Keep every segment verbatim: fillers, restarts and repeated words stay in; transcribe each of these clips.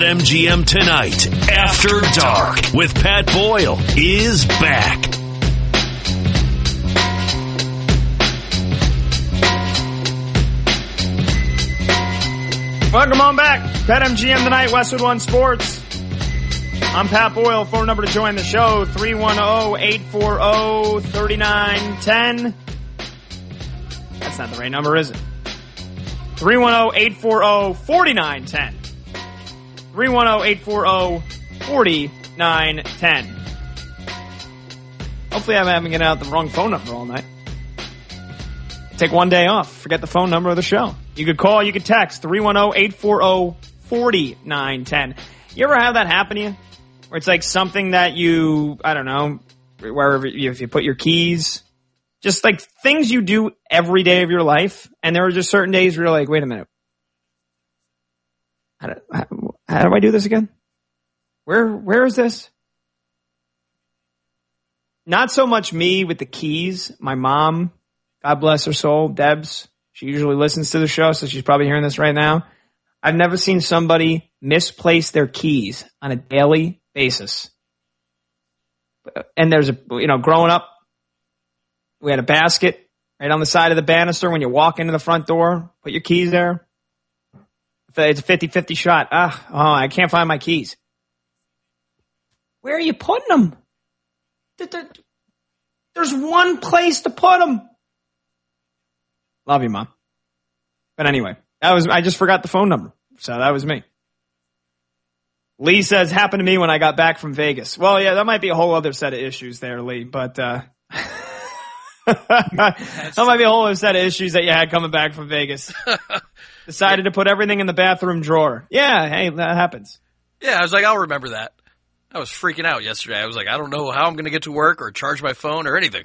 M G M Tonight, After Dark, with Pat Boyle, is back. Welcome on back. Pat M G M Tonight, Westwood One Sports. I'm Pat Boyle. Phone number to join the show, three one zero, eight four zero, three nine one zero. That's not the right number, is it? three one zero, eight four zero, four nine one zero. three one zero, eight four zero, four nine one zero. Hopefully I haven't given out the wrong phone number all night. Take one day off. Forget the phone number of the show. You could call, you could text, three one zero, eight four zero, four nine one zero. You ever have that happen to you? Where it's like something that you, I don't know, wherever you, if you put your keys, just like things you do every day of your life, and there are just certain days where you're like, wait a minute. How do, how, how do I do this again? Where, where is this? Not so much me with the keys. My mom, God bless her soul, Debs, she usually listens to the show, so she's probably hearing this right now. I've never seen somebody misplace their keys on a daily basis. And there's a, you know, growing up, we had a basket right on the side of the banister when you walk into the front door, put your keys there. It's a fifty-fifty shot. Ah, oh, I can't find my keys. Where are you putting them? There's one place to put them. Love you, Mom. But anyway, that was, I just forgot the phone number. So that was me. Lee says, happened to me when I got back from Vegas. Well, yeah, that might be a whole other set of issues there, Lee. But, uh, that might be a whole other set of issues that you had coming back from Vegas. Decided to put everything in the bathroom drawer. Yeah, hey, that happens. Yeah, I was like, I'll remember that. I was freaking out yesterday. I was like, I don't know how I'm going to get to work or charge my phone or anything.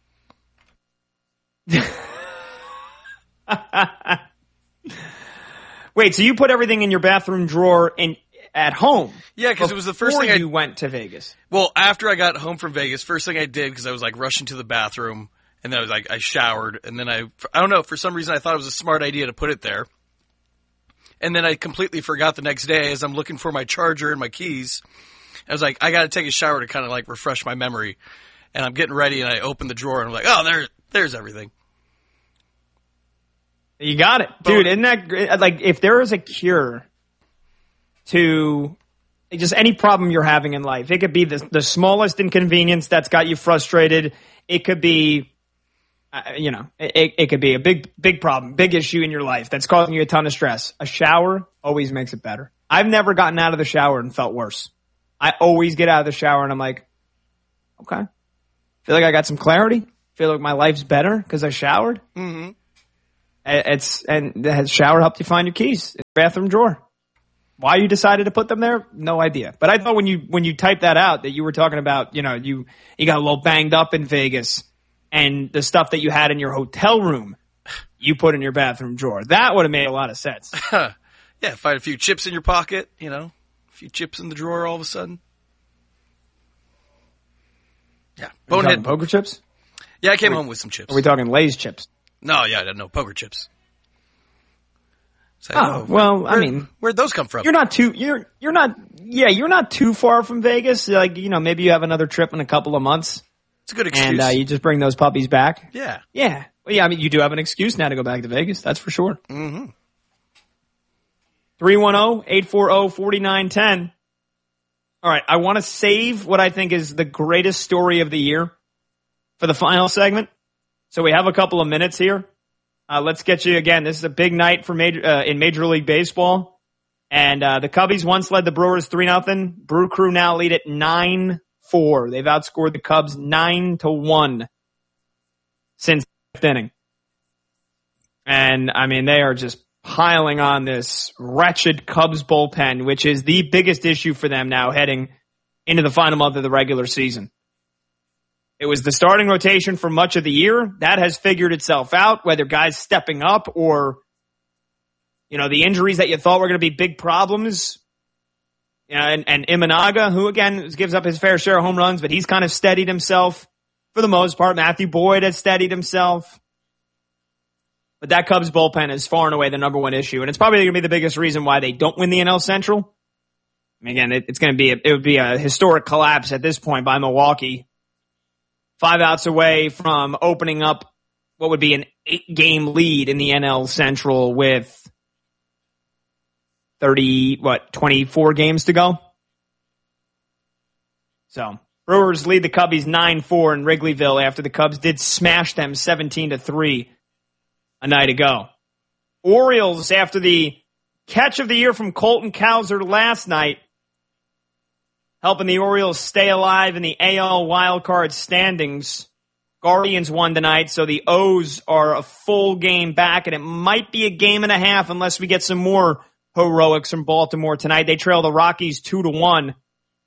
Wait, so you put everything in your bathroom drawer in at home? Yeah, because it was the first thing I... you went to Vegas. Well, after I got home from Vegas, first thing I did, because I was like rushing to the bathroom, and then I was like, I showered, and then I, I don't know, for some reason I thought it was a smart idea to put it there. And then I completely forgot the next day as I'm looking for my charger and my keys. I was like, I got to take a shower to kind of like refresh my memory. And I'm getting ready, and I open the drawer, and I'm like, oh, there, there's everything. You got it. Dude, isn't that great? Like, if there is a cure to just any problem you're having in life, it could be the, the smallest inconvenience that's got you frustrated. It could be, uh, you know, it, it could be a big, big problem, big issue in your life that's causing you a ton of stress. A shower always makes it better. I've never gotten out of the shower and felt worse. I always get out of the shower and I'm like, okay, feel like I got some clarity. Feel like my life's better because I showered. Mm-hmm. It's, and has shower helped you find your keys in the bathroom drawer? Why you decided to put them there? No idea. But I thought when you, when you typed that out that you were talking about, you know, you, you got a little banged up in Vegas and the stuff that you had in your hotel room, you put in your bathroom drawer. That would have made a lot of sense. Yeah. Find a few chips in your pocket, you know, a few chips in the drawer all of a sudden. Yeah. Bonehead poker chips? Yeah. I came we, home with some chips. Are we talking Lay's chips? No, yeah, no, poker chips. So, oh, well, where, I mean, where'd those come from? You're not too, you're, you're not, yeah, you're not too far from Vegas. Like, you know, maybe you have another trip in a couple of months. It's a good excuse. And uh, you just bring those puppies back. Yeah. Yeah. Well, yeah, I mean, you do have an excuse now to go back to Vegas. That's for sure. Mm-hmm. three one zero, eight four zero, four nine one zero. All right, I want to save what I think is the greatest story of the year for the final segment. So we have a couple of minutes here. Uh, let's get you again. This is a big night for major, uh, in Major League Baseball. And uh, the Cubbies once led the Brewers three nothing. Brew Crew now lead at nine four. They've outscored the Cubs nine to one since the fifth inning. And, I mean, they are just piling on this wretched Cubs bullpen, which is the biggest issue for them now heading into the final month of the regular season. It was the starting rotation for much of the year. That has figured itself out, whether guys stepping up or, you know, the injuries that you thought were going to be big problems. You know, and, and Imanaga, who again gives up his fair share of home runs, but he's kind of steadied himself for the most part. Matthew Boyd has steadied himself. But that Cubs bullpen is far and away the number one issue. And it's probably going to be the biggest reason why they don't win the N L Central. mean, again, it, it's going to be a, it would be a historic collapse at this point by Milwaukee. Five outs away from opening up what would be an eight-game lead in the N L Central with thirty, what, twenty-four games to go? So, Brewers lead the Cubbies nine four in Wrigleyville after the Cubs did smash them seventeen to three a night ago. Orioles, after the catch of the year from Colton Cowser last night, helping the Orioles stay alive in the A L wildcard standings. Guardians won tonight, so the O's are a full game back, and it might be a game and a half unless we get some more heroics from Baltimore tonight. They trail the Rockies two to one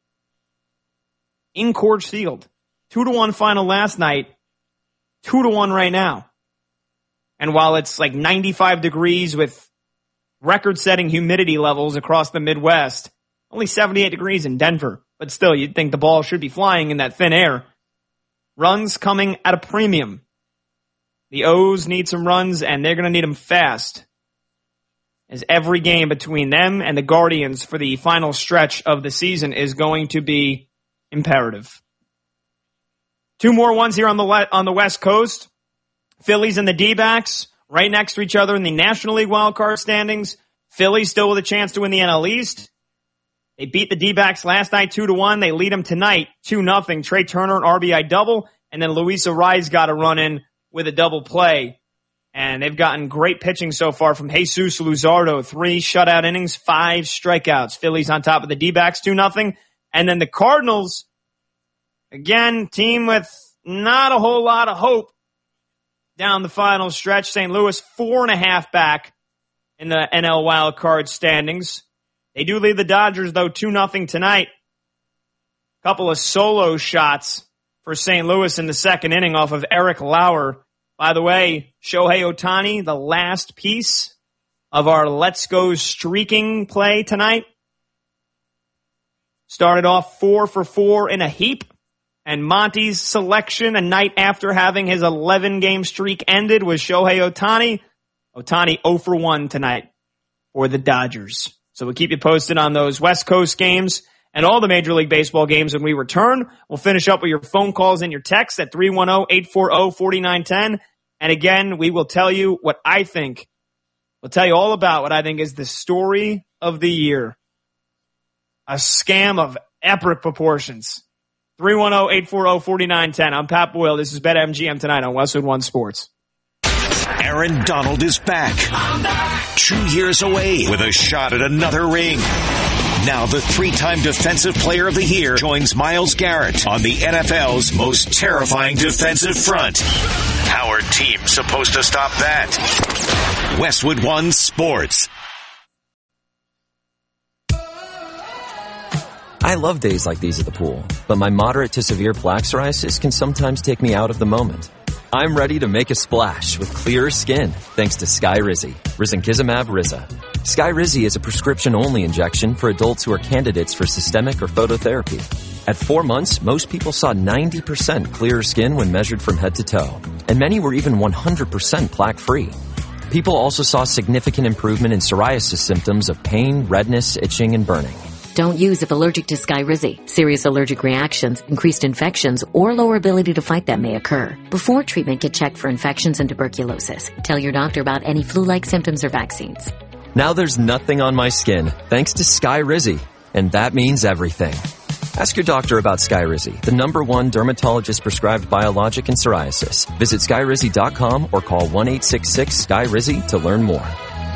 in Coors Field. Two to one final last night, two to one right now. And while it's like ninety-five degrees with record-setting humidity levels across the Midwest, only seventy-eight degrees in Denver. But still, you'd think the ball should be flying in that thin air. Runs coming at a premium. The O's need some runs, and they're going to need them fast, as every game between them and the Guardians for the final stretch of the season is going to be imperative. Two more ones here on the le- on the West Coast. Phillies and the D-backs right next to each other in the National League wildcard standings. Phillies still with a chance to win the N L East. They beat the D-backs last night two to one. They lead them tonight two nothing. Trey Turner, an R B I double, and then Luis Arraez got a run in with a double play. And they've gotten great pitching so far from Jesus Luzardo. Three shutout innings, five strikeouts. Phillies on top of the D-backs two nothing. And then the Cardinals, again, team with not a whole lot of hope down the final stretch. Saint Louis four and a half back in the N L wildcard standings. They do lead the Dodgers, though, two nothing tonight. Couple of solo shots for Saint Louis in the second inning off of Eric Lauer. By the way, Shohei Ohtani, the last piece of our Let's Go streaking play tonight. Started off four for four in a heap. And Monty's selection a night after having his eleven-game streak ended was Shohei Ohtani. Ohtani zero for one tonight for the Dodgers. So we'll keep you posted on those West Coast games and all the Major League Baseball games when we return. We'll finish up with your phone calls and your texts at three one zero, eight four zero, four nine one zero. And again, we will tell you what I think. We'll tell you all about what I think is the story of the year. A scam of epic proportions. three one zero, eight four zero, four nine one zero. I'm Pat Boyle. This is BetMGM tonight on Westwood One Sports. Aaron Donald is back. Two years away with a shot at another ring. Now the three-time Defensive Player of the Year joins Myles Garrett on the N F L's most terrifying defensive front. How are teams supposed to stop that? Westwood One Sports. I love days like these at the pool, but my moderate to severe plaque psoriasis can sometimes take me out of the moment. I'm ready to make a splash with clearer skin thanks to Skyrizi, Risankizumab Riza. Skyrizi is a prescription-only injection for adults who are candidates for systemic or phototherapy. At four months, most people saw ninety percent clearer skin when measured from head to toe, and many were even one hundred percent plaque-free. People also saw significant improvement in psoriasis symptoms of pain, redness, itching, and burning. Don't use if allergic to Skyrizi. Serious allergic reactions, increased infections, or lower ability to fight them may occur. Before treatment, get checked for infections and tuberculosis. Tell your doctor about any flu-like symptoms or vaccines. Now there's nothing on my skin thanks to Skyrizi, and that means everything. Ask your doctor about Skyrizi, the number one dermatologist-prescribed biologic in psoriasis. Visit Skyrizi dot com or call one eight six six, S K Y R I Z I to learn more.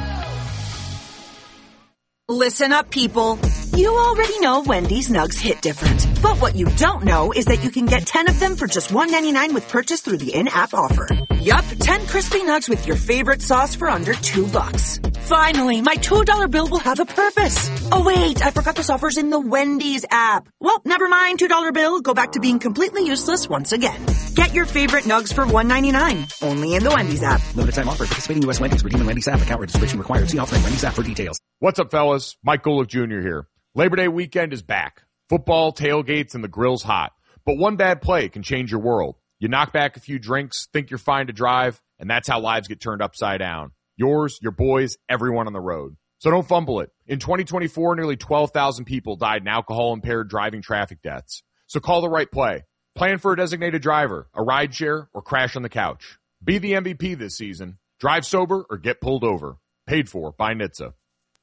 Listen up, people. You already know Wendy's Nugs hit different. But what you don't know is that you can get ten of them for just one ninety-nine with purchase through the in-app offer. Yup, ten crispy nugs with your favorite sauce for under two bucks. Finally, my two dollar bill will have a purpose. Oh wait, I forgot this offer's in the Wendy's app. Well, never mind, two dollar bill. Go back to being completely useless once again. Get your favorite nugs for one ninety-nine. Only in the Wendy's app. Limited time offer. Participating U S Wendy's. Redeem the Wendy's app. Account registration required. See offer in Wendy's app for details. What's up, fellas? Mike Golick Junior here. Labor Day weekend is back. Football, tailgates, and the grill's hot. But one bad play can change your world. You knock back a few drinks, think you're fine to drive, and that's how lives get turned upside down. Yours, your boys, everyone on the road. So don't fumble it. In twenty twenty-four, nearly twelve thousand people died in alcohol-impaired driving traffic deaths. So call the right play. Plan for a designated driver, a rideshare, or crash on the couch. Be the M V P this season. Drive sober or get pulled over. Paid for by N H T S A.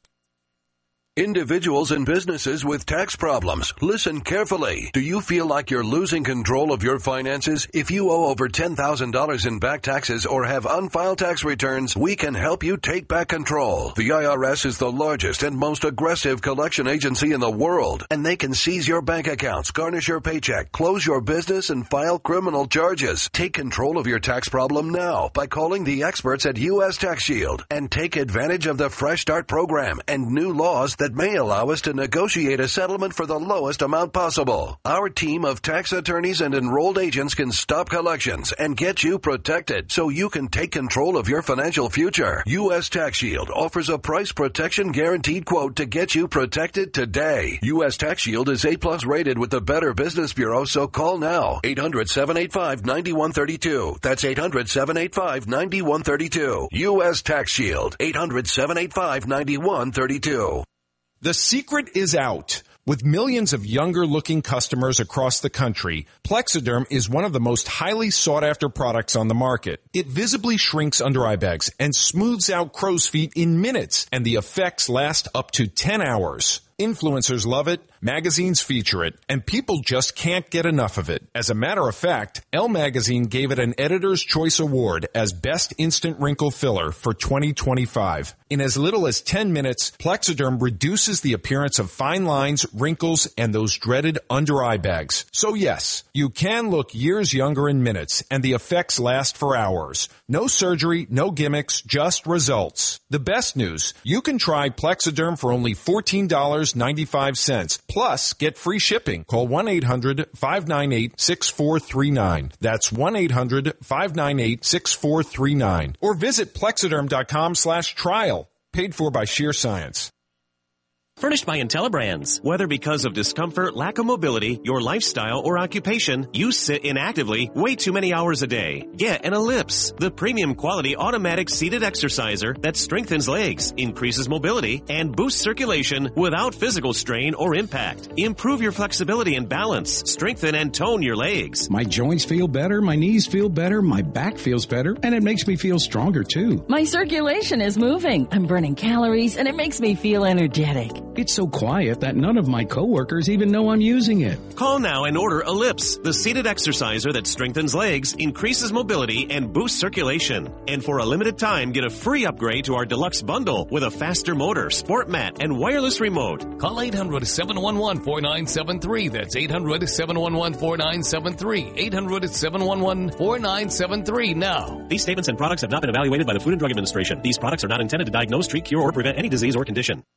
Individuals and businesses with tax problems, listen carefully. Do you feel like you're losing control of your finances? If you owe over ten thousand dollars in back taxes or have unfiled tax returns, we can help you take back control. The I R S is the largest and most aggressive collection agency in the world, and they can seize your bank accounts, garnish your paycheck, close your business, and file criminal charges. Take control of your tax problem now by calling the experts at U S Tax Shield and take advantage of the Fresh Start program and new laws that may allow us to negotiate a settlement for the lowest amount possible. Our team of tax attorneys and enrolled agents can stop collections and get you protected so you can take control of your financial future. U S Tax Shield offers a price protection guaranteed quote to get you protected today. U S Tax Shield is A plus rated with the Better Business Bureau, so call now. eight hundred, seven eight five, nine one three two. That's eight hundred, seven eight five, nine one three two. U S Tax Shield. eight hundred, seven eight five, nine one three two. The secret is out. With millions of younger-looking customers across the country, Plexiderm is one of the most highly sought-after products on the market. It visibly shrinks under-eye bags and smooths out crow's feet in minutes, and the effects last up to ten hours. Influencers love it, magazines feature it, and people just can't get enough of it. As a matter of fact, Elle Magazine gave it an Editor's Choice Award as Best Instant Wrinkle Filler for twenty twenty-five. In as little as ten minutes, Plexiderm reduces the appearance of fine lines, wrinkles, and those dreaded under-eye bags. So yes, you can look years younger in minutes, and the effects last for hours. No surgery, no gimmicks, just results. The best news, you can try Plexiderm for only fourteen dollars and ninety-five cents. Plus, get free shipping. Call one eight hundred, five nine eight, six four three nine. That's one eight hundred, five nine eight, six four three nine. Or visit Plexiderm.com slash trial. Paid for by Sheer Science. Furnished by IntelliBrands. Whether because of discomfort, lack of mobility, your lifestyle, or occupation, you sit inactively way too many hours a day. Get an Ellipse, the premium quality automatic seated exerciser that strengthens legs, increases mobility, and boosts circulation without physical strain or impact. Improve your flexibility and balance. Strengthen and tone your legs. My joints feel better, my knees feel better, my back feels better, and it makes me feel stronger too. My circulation is moving. I'm burning calories, and it makes me feel energetic. It's so quiet that none of my coworkers even know I'm using it. Call now and order Ellipse, the seated exerciser that strengthens legs, increases mobility, and boosts circulation. And for a limited time, get a free upgrade to our deluxe bundle with a faster motor, sport mat, and wireless remote. Call eight hundred, seven one one, four nine seven three. That's eight hundred, seven one one, four nine seven three. eight hundred, seven one one, four nine seven three now. These statements and products have not been evaluated by the Food and Drug Administration. These products are not intended to diagnose, treat, cure, or prevent any disease or condition.